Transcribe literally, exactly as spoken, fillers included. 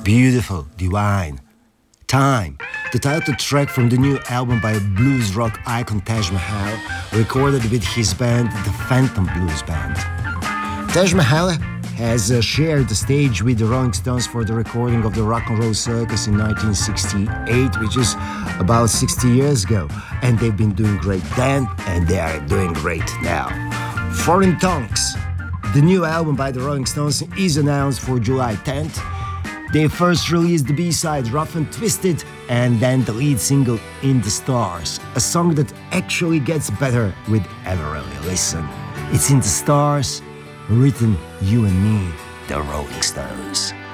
Beautiful, divine. Time, the title track from the new album by blues rock icon Taj Mahal, recorded with his band, the Phantom Blues Band. Taj Mahal has uh, shared the stage with the Rolling Stones for the recording of the Rock and Roll Circus in nineteen sixty-eight, which is about sixty years ago. And they've been doing great then, and they are doing great now. Foreign Tongues, the new album by the Rolling Stones, is announced for July tenth. They first released the B-side Rough and Twisted, and then the lead single In the Stars, a song that actually gets better with every listen. It's In the Stars, written you and me, the Rolling Stones.